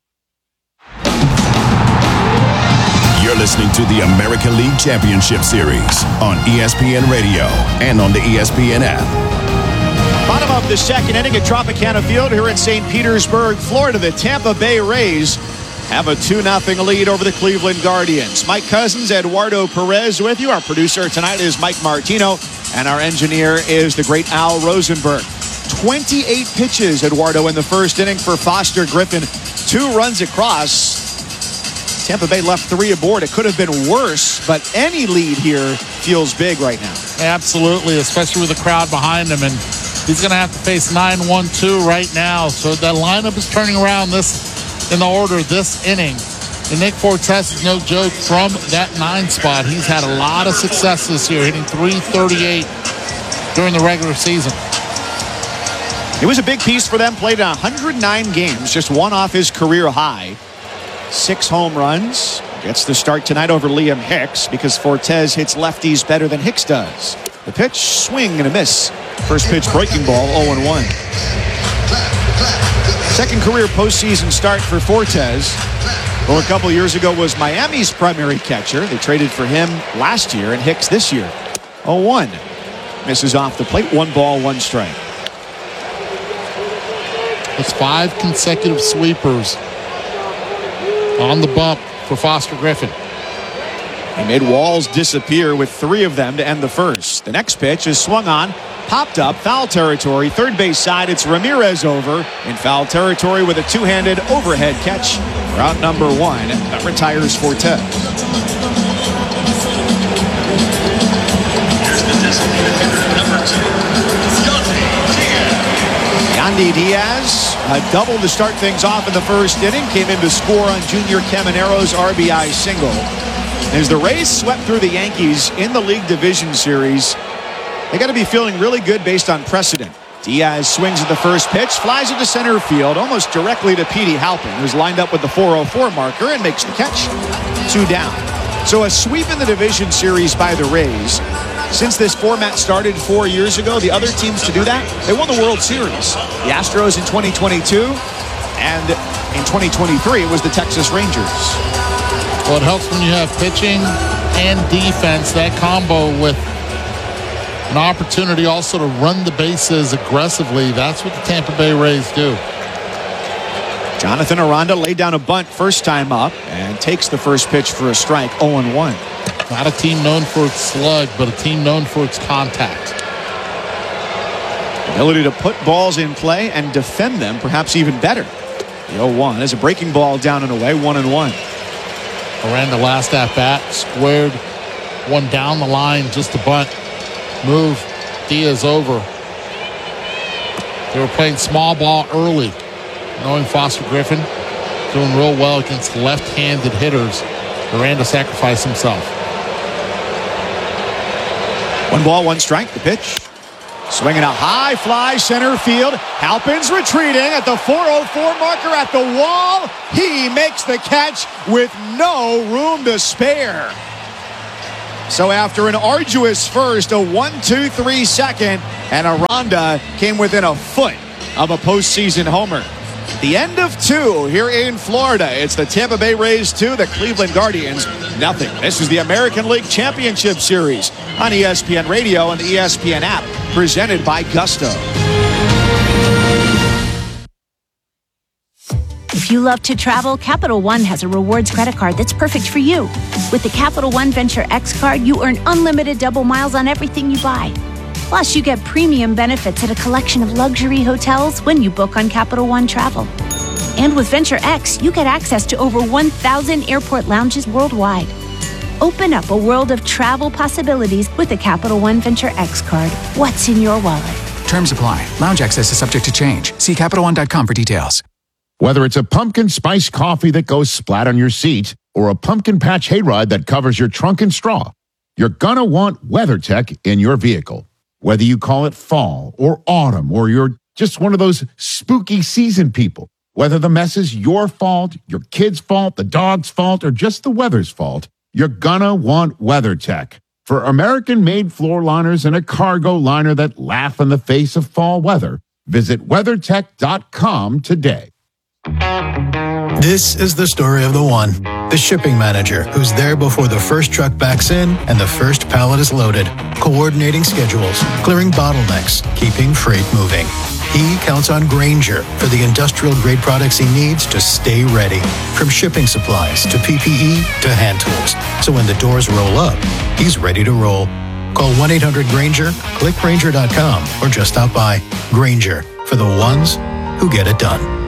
You're listening to the American League Championship Series on E S P N Radio and on the E S P N app. Bottom of the second inning at Tropicana Field here in Saint Petersburg, Florida. The Tampa Bay Rays have a two nothing lead over the Cleveland Guardians. Mike Cousins, Eduardo Perez with you. Our producer tonight is Mike Martino, and our engineer is the great Al Rosenberg. twenty-eight pitches, Eduardo, in the first inning for Foster Griffin. Two runs across. Tampa Bay left three aboard. It could have been worse, but any lead here feels big right now. Absolutely, especially with the crowd behind him. And he's going to have to face nine one two right now. So that lineup is turning around this in the order this inning. And Nick Fortes is no joke from that nine spot. He's had a lot of success this year, hitting three thirty-eight during the regular season. It was a big piece for them. Played in one hundred nine games, just one off his career high. Six home runs. Gets the start tonight over Liam Hicks because Fortes hits lefties better than Hicks does. The pitch, swing and a miss. First pitch, breaking ball, oh and one. Second career postseason start for Fortes. Well, a couple years ago was Miami's primary catcher. They traded for him last year, and Hicks this year. oh one. Misses off the plate. One ball, one strike. It's five consecutive sweepers on the bump for Foster Griffin. He made walls disappear with three of them to end the first. The next pitch is swung on, popped up, foul territory, third base side. It's Ramirez over in foul territory with a two-handed overhead catch. Route number one, that retires Fortes. Yandy Diaz, a double to start things off in the first inning, came in to score on Junior Caminero's R B I single. As the Rays swept through the Yankees in the League Division Series, they got to be feeling really good based on precedent. Diaz swings at the first pitch, flies into center field, almost directly to Petey Halpin, who's lined up with the four oh four marker and makes the catch. Two down. So a sweep in the Division Series by the Rays. Since this format started four years ago, the other teams to do that, they won the World Series. The Astros in twenty twenty-two, and in twenty twenty-three, it was the Texas Rangers. Well, it helps when you have pitching and defense, that combo with an opportunity also to run the bases aggressively. That's what the Tampa Bay Rays do. Jonathan Aranda laid down a bunt first time up and takes the first pitch for a strike, oh and one. Not a team known for its slug, but a team known for its contact. Ability to put balls in play and defend them perhaps even better. The oh one is a breaking ball down and away, one and one. Aranda last at bat, squared one down the line, just a bunt. Move Diaz over. They were playing small ball early, knowing Foster Griffin doing real well against left-handed hitters. Aranda sacrificed himself. One ball, one strike. The pitch. Swinging a high fly center field. Halpin's retreating at the four oh four marker at the wall. He makes the catch with no room to spare. So after an arduous first, a one two three second, and Aranda came within a foot of a postseason homer. The end of two here in Florida. It's the Tampa Bay Rays two, the Cleveland Guardians nothing. This is the American League Championship Series on E S P N Radio and the E S P N app, presented by Gusto. If you love to travel, Capital One has a rewards credit card that's perfect for you. With the Capital One Venture X card, you earn unlimited double miles on everything you buy. Plus, you get premium benefits at a collection of luxury hotels when you book on Capital One Travel. And with Venture X, you get access to over one thousand airport lounges worldwide. Open up a world of travel possibilities with the Capital One Venture X card. What's in your wallet? Terms apply. Lounge access is subject to change. See Capital One dot com for details. Whether it's a pumpkin spice coffee that goes splat on your seat or a pumpkin patch hayride that covers your trunk and straw, you're gonna want WeatherTech in your vehicle. Whether you call it fall or autumn, or you're just one of those spooky season people, whether the mess is your fault, your kid's fault, the dog's fault, or just the weather's fault, you're gonna want WeatherTech. For American-made floor liners and a cargo liner that laugh in the face of fall weather, visit weathertech dot com today. This is the story of the one, the shipping manager who's there before the first truck backs in and the first pallet is loaded, coordinating schedules, clearing bottlenecks, keeping freight moving. He counts on Grainger for the industrial-grade products he needs to stay ready, from shipping supplies to P P E to hand tools. So when the doors roll up, he's ready to roll. Call one eight hundred Grainger, click Grainger dot com, or just stop by. Grainger, for the ones who get it done.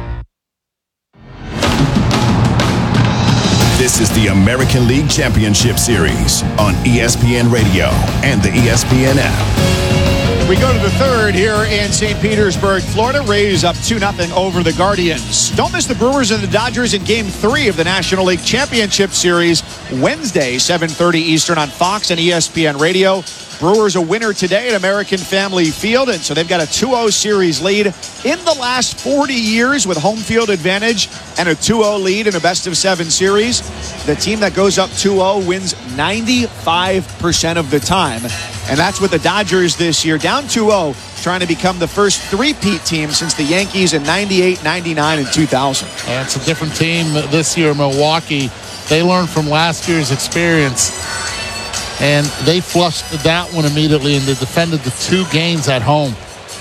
This is the American League Championship Series on E S P N Radio and the E S P N app. We go to the third here in Saint Petersburg, Florida. Rays up two nothing over the Guardians. Don't miss the Brewers and the Dodgers in Game three of the National League Championship Series Wednesday, seven thirty Eastern on Fox and E S P N Radio. Brewers a winner today at American Family Field, and so they've got a two oh series lead in the last forty years with home field advantage and a two oh lead in a best-of-seven series. The team that goes up two oh wins ninety-five percent of the time, and that's with the Dodgers this year, down two oh, trying to become the first three-peat team since the Yankees in ninety-eight, ninety-nine, and two thousand. That's a different team this year, Milwaukee. They learned from last year's experience, and they flushed that one immediately, and they defended the two games at home.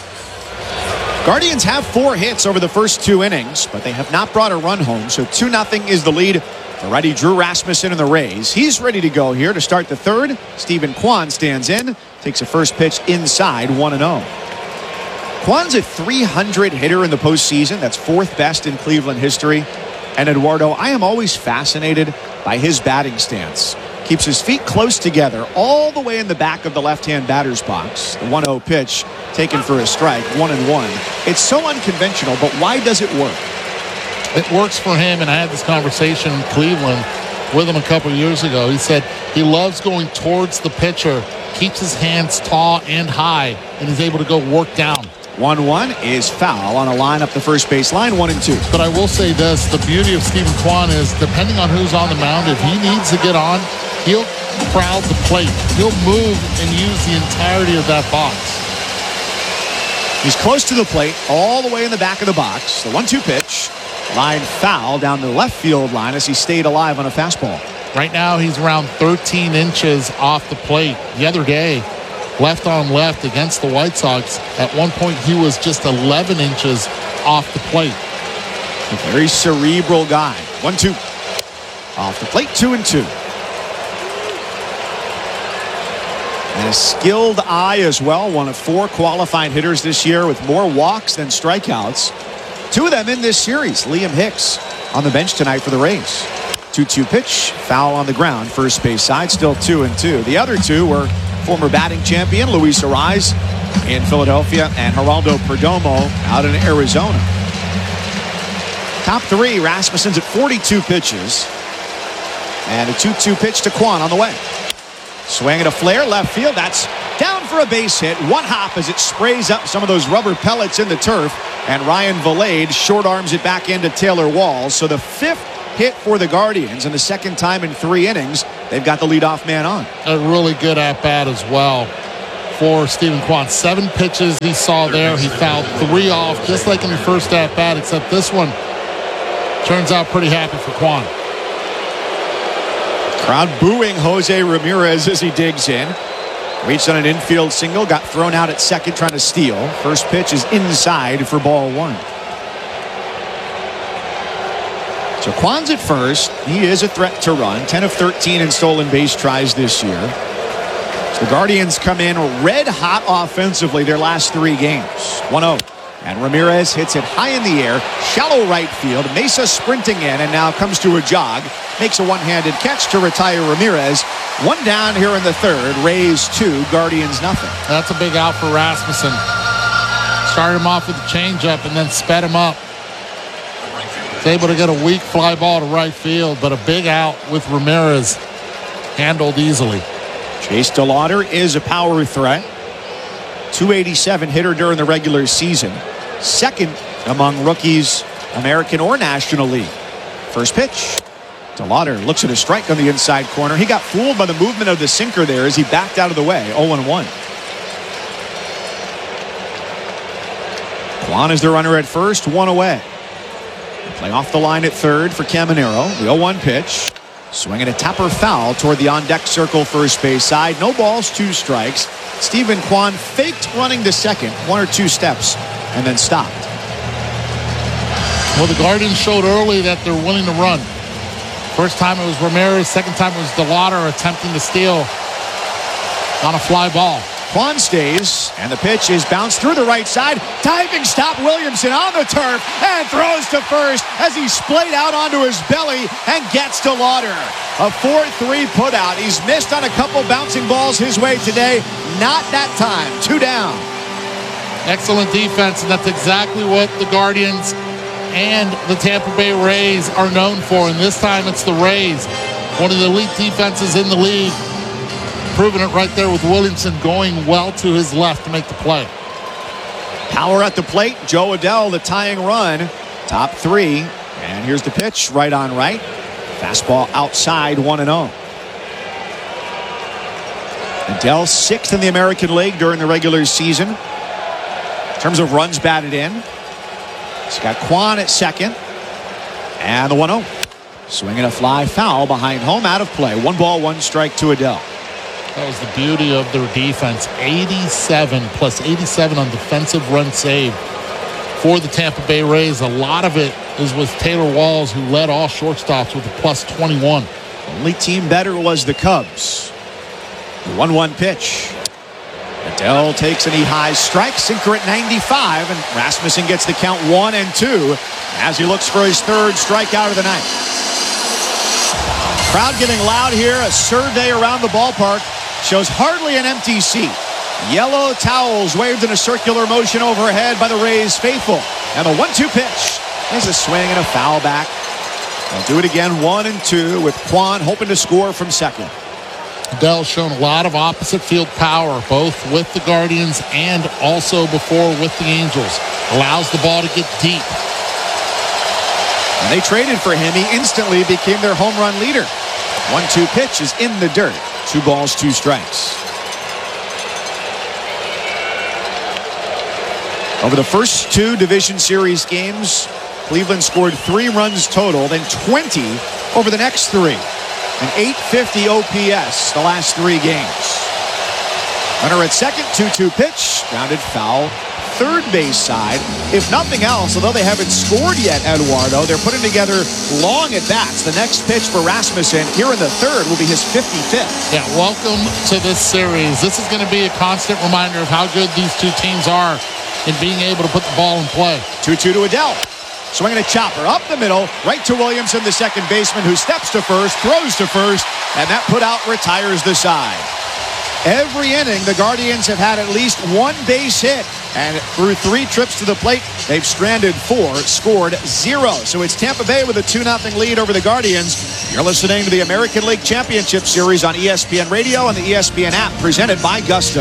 Guardians have four hits over the first two innings, but they have not brought a run home, so two nothing is the lead for righty Drew Rasmussen and the Rays. He's ready to go here to start the third. Stephen Kwan stands in, takes a first pitch inside, one and oh. Kwan's a three hundred hitter in the postseason. That's fourth best in Cleveland history. And Eduardo, I am always fascinated by his batting stance. Keeps his feet close together all the way in the back of the left-hand batter's box. The one oh pitch taken for a strike, one and one. It's so unconventional, but why does it work? It works for him, and I had this conversation in Cleveland with him a couple years ago. He said he loves going towards the pitcher, keeps his hands tall and high, and is able to go work down. one one is foul on a line up the first base line, one and two. But I will say this, the beauty of Stephen Kwan is, depending on who's on the mound, if he needs to get on, he'll crowd the plate. He'll move and use the entirety of that box. He's close to the plate, all the way in the back of the box. The one two pitch, line foul down the left field line as he stayed alive on a fastball. Right now, he's around thirteen inches off the plate. The other day, left on left against the White Sox, at one point he was just eleven inches off the plate. A very cerebral guy. one two. Off the plate, two and two. And a skilled eye as well. One of four qualified hitters this year with more walks than strikeouts. Two of them in this series. Liam Hicks on the bench tonight for the Rays. two two pitch, foul on the ground, first base side, still two and two. The other two were former batting champion Luis Arraez in Philadelphia and Geraldo Perdomo out in Arizona. Top three, Rasmussen's at forty-two pitches. And a two two pitch to Kwan on the way. Swing and a flare left field. That's down for a base hit. One hop as it sprays up some of those rubber pellets in the turf. And Ryan Valade short arms it back into Taylor Walls. So the fifth hit for the Guardians, and the second time in three innings they've got the leadoff man on. A really good at-bat as well for Steven Kwan. Seven pitches he saw there. He fouled three off, just like in the first at-bat, except this one turns out pretty happy for Kwan. Crowd booing Jose Ramirez as he digs in. Reached on an infield single, got thrown out at second trying to steal. First pitch is inside for ball one. So Kwan's at first. He is a threat to run. ten of thirteen in stolen base tries this year. So the Guardians come in red hot offensively their last three games. one oh. And Ramirez hits it high in the air. Shallow right field. Mesa sprinting in and now comes to a jog. Makes a one-handed catch to retire Ramirez. One down here in the third. Rays two, Guardians nothing. That's a big out for Rasmussen. Started him off with a changeup and then sped him up. Was able to get a weak fly ball to right field, but a big out with Ramirez handled easily. Chase DeLauder is a power threat. two eighty-seven hitter during the regular season. Second among rookies, American or National League. First pitch. DeLauder looks at a strike on the inside corner. He got fooled by the movement of the sinker there as he backed out of the way. oh one. Kwan is the runner at first, one away. Play off the line at third for Caminero. The oh one pitch. Swinging a topper foul toward the on-deck circle first base side. No balls, two strikes. Steven Kwan faked running to second, one or two steps, and then stopped. Well, the Guardians showed early that they're willing to run. First time it was Ramirez. Second time it was DeLauder attempting to steal on a fly ball. Kwan stays, and the pitch is bounced through the right side. Diving stop, Williamson on the turf and throws to first as he splayed out onto his belly and gets DeLauder. A four three putout. He's missed on a couple bouncing balls his way today. Not that time. Two down. Excellent defense, and that's exactly what the Guardians and the Tampa Bay Rays are known for. And this time it's the Rays, one of the elite defenses in the league. Proving it right there with Williamson going well to his left to make the play. Power at the plate. Joe Adell, the tying run. Top three. And here's the pitch. Right on right. Fastball outside, one and oh. Adell sixth in the American League during the regular season. In terms of runs batted in. He's got Kwan at second. And the one oh. Swinging a fly foul behind home, out of play. One ball, one strike to Adell. That was the beauty of their defense. eighty-seven plus eighty-seven on defensive run save for the Tampa Bay Rays. A lot of it is with Taylor Walls, who led all shortstops with a plus twenty-one. Only team better was the Cubs. The one one pitch. Adell takes an E-high strike, sinker at ninety-five, and Rasmussen gets the count one and two as he looks for his third strikeout of the night. Crowd getting loud here. A survey around the ballpark shows hardly an empty seat. Yellow towels waved in a circular motion overhead by the Rays faithful. And the one two pitch. There's a swing and a foul back. They'll do it again, one and two, with Kwan hoping to score from second. Adell's shown a lot of opposite field power, both with the Guardians and also before with the Angels. Allows the ball to get deep. And they traded for him. He instantly became their home run leader. one two pitch is in the dirt. Two balls, two strikes. Over the first two division series games, Cleveland scored three runs total, then twenty over the next three. An eight fifty O P S the last three games. Runner at second, two two pitch, grounded foul. Third base side. If nothing else, although they haven't scored yet, Eduardo, they're putting together long at bats. The next pitch for Rasmussen here in the third will be his fifty-fifth. Yeah, welcome to this series. This is going to be a constant reminder of how good these two teams are in being able to put the ball in play. two two to Adell. Swinging a chopper up the middle, right to Williamson, the second baseman, who steps to first, throws to first, and that put out retires the side. Every inning, the Guardians have had at least one base hit, And through three trips to the plate, they've stranded four, scored zero. So it's Tampa Bay with a two nothing lead over the Guardians. You're listening to the American League Championship Series on E S P N Radio and the E S P N app, presented by Gusto.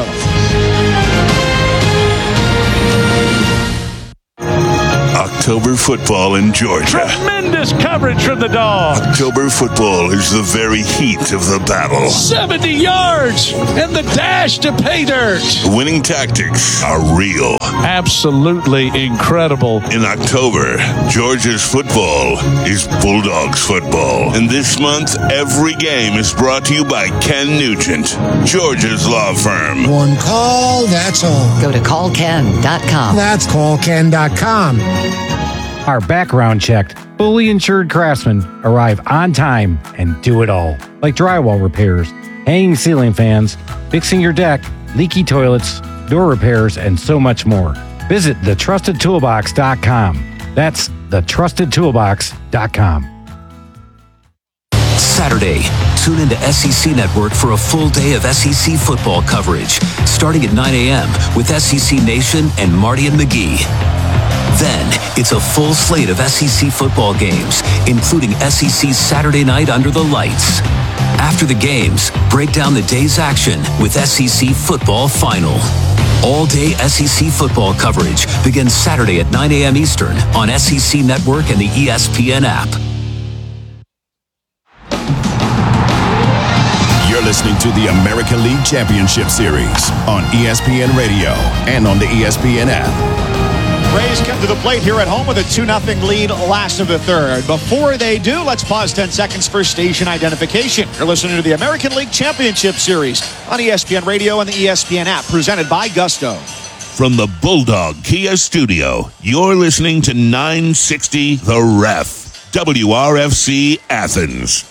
October football in Georgia. Tremendous coverage from the Dogs. October football is the very heat of the battle. seventy yards and the dash to pay dirt. The winning tactics are real. Absolutely incredible. In October, Georgia's football is Bulldogs football. And this month, every game is brought to you by Ken Nugent, Georgia's law firm. One call, that's all. Go to call ken dot com. That's call ken dot com. Our background checked, fully insured craftsmen arrive on time and do it all. Like drywall repairs, hanging ceiling fans, fixing your deck, leaky toilets, door repairs, and so much more. Visit the trusted toolbox dot com. That's the trusted toolbox dot com. Saturday, tune into S E C Network for a full day of S E C football coverage, starting at nine a.m. with S E C Nation and Marty and McGee. Then, it's a full slate of S E C football games, including S E C Saturday Night Under the Lights. After the games, break down the day's action with S E C Football Final. All-day S E C football coverage begins Saturday at nine a.m. Eastern on S E C Network and the E S P N app. You're listening to the American League Championship Series on E S P N Radio and on the E S P N app. Rays come to the plate here at home with a two nothing lead last of the third. Before they do, let's pause ten seconds for station identification. You're listening to the American League Championship Series on E S P N Radio and the E S P N app, presented by Gusto. From the Bulldog Kia Studio, you're listening to nine sixty The Ref, W R F C Athens.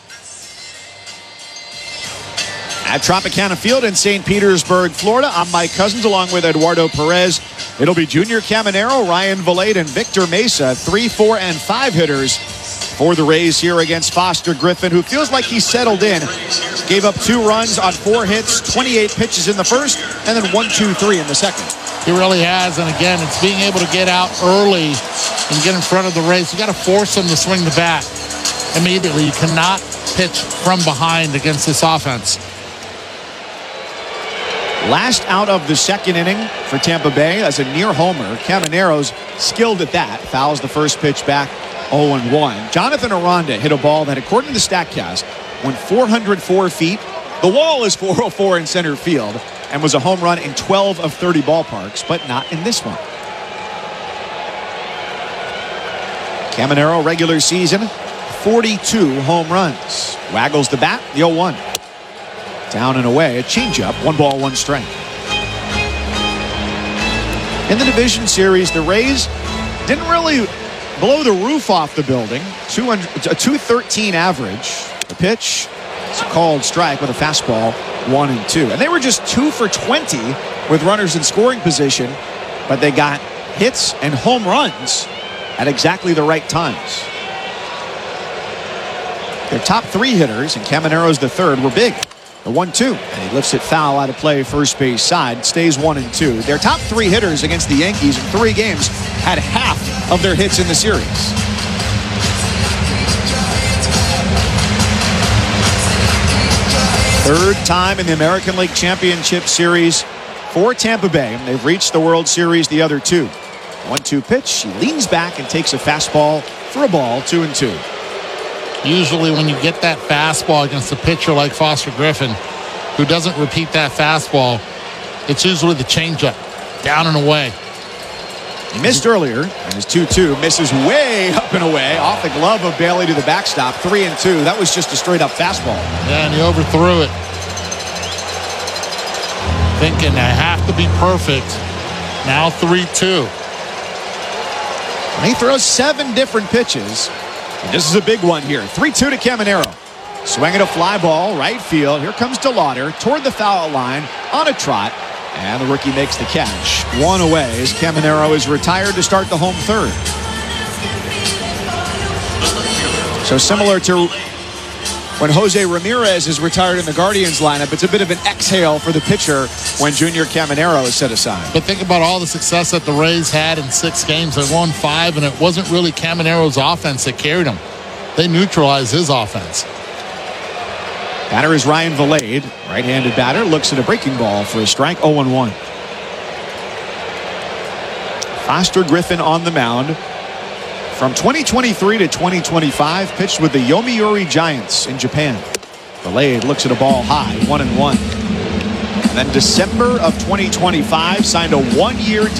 At Tropicana Field in Saint Petersburg, Florida, I'm Mike Cousins along with Eduardo Perez. It'll be Junior Caminero, Ryan Valade, and Victor Mesa, three, four, and five hitters for the Rays here against Foster Griffin, who feels like he's settled in. Gave up two runs on four hits, twenty-eight pitches in the first, and then one, two, three in the second. He really has, and again, it's being able to get out early and get in front of the Rays. You got to force them to swing the bat immediately. You cannot pitch from behind against this offense. Last out of the second inning for Tampa Bay as a near homer. Caminero's skilled at that. Fouls the first pitch back, oh and one. Jonathan Aranda hit a ball that, according to the StatCast, went four hundred four feet. The wall is four oh four in center field and was a home run in twelve of thirty ballparks, but not in this one. Caminero, regular season, forty-two home runs. Waggles the bat, the oh one. Down and away, a changeup, one ball, one strike. In the division series, the Rays didn't really blow the roof off the building. a two thirteen average. The pitch is a called strike with a fastball, one and two. And they were just two for twenty with runners in scoring position, but they got hits and home runs at exactly the right times. Their top three hitters, and Caminero's the third, were big. The one two, and he lifts it foul out of play first base side, stays one and two. Their top three hitters against the Yankees in three games had half of their hits in the series. Third time in the American League Championship Series for Tampa Bay. They've reached the World Series the other two. one two pitch, he leans back and takes a fastball for a ball, two and two. Usually when you get that fastball against a pitcher like Foster Griffin, who doesn't repeat that fastball, it's usually the changeup, down and away. He missed earlier, and his two two misses way up and away, off the glove of Bailey to the backstop, three and two. That was just a straight-up fastball. Yeah, and he overthrew it. Thinking I have to be perfect. Now three two. He throws seven different pitches. And this is a big one here. three two to Caminero. Swinging a fly ball, right field. Here comes DeLauder toward the foul line on a trot. And the rookie makes the catch. One away as Caminero is retired to start the home third. So similar to when Jose Ramirez is retired in the Guardians lineup, it's a bit of an exhale for the pitcher when Junior Caminero is set aside. But think about all the success that the Rays had in six games. They won five, and it wasn't really Caminero's offense that carried them. They neutralized his offense. Batter is Ryan Vilade. Right-handed batter looks at a breaking ball for a strike. oh one one. Foster Griffin on the mound. From twenty twenty-three to twenty twenty-five, pitched with the Yomiuri Giants in Japan. Vilade looks at a ball high, one and one. And then December of twenty twenty-five, signed a one-year deal.